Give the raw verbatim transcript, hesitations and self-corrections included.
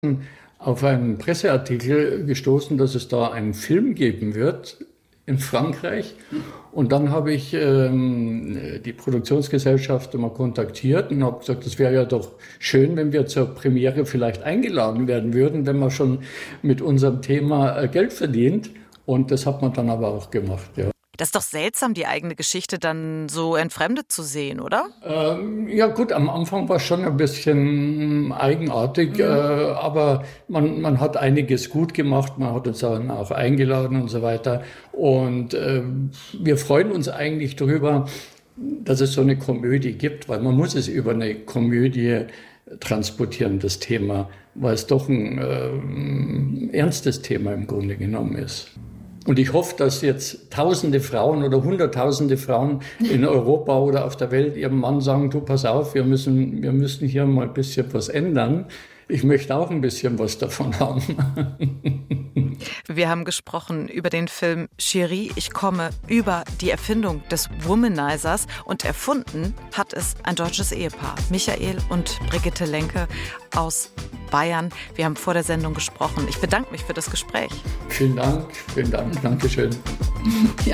auf einen Presseartikel gestoßen, dass es da einen Film geben wird in Frankreich. Und dann habe ich ähm, die Produktionsgesellschaft mal kontaktiert und habe gesagt, das wäre ja doch schön, wenn wir zur Premiere vielleicht eingeladen werden würden, wenn man schon mit unserem Thema äh, Geld verdient. Und das hat man dann aber auch gemacht, ja. Das ist doch seltsam, die eigene Geschichte dann so entfremdet zu sehen, oder? Ähm, ja gut, am Anfang war es schon ein bisschen eigenartig, mhm. äh, aber man, man hat einiges gut gemacht, man hat uns dann auch eingeladen und so weiter. Und äh, wir freuen uns eigentlich darüber, dass es so eine Komödie gibt, weil man muss es über eine Komödie transportieren, das Thema, weil es doch ein äh, ernstes Thema im Grunde genommen ist. Und ich hoffe, dass jetzt tausende Frauen oder hunderttausende Frauen in Europa oder auf der Welt ihrem Mann sagen, du, pass auf, wir müssen, wir müssen hier mal ein bisschen was ändern. Ich möchte auch ein bisschen was davon haben. Wir haben gesprochen über den Film Chérie, ich komme, über die Erfindung des Womanizers. Und erfunden hat es ein deutsches Ehepaar, Michael und Brigitte Lenke aus Bayern. Wir haben vor der Sendung gesprochen. Ich bedanke mich für das Gespräch. Vielen Dank, vielen Dank, Dankeschön. Ja.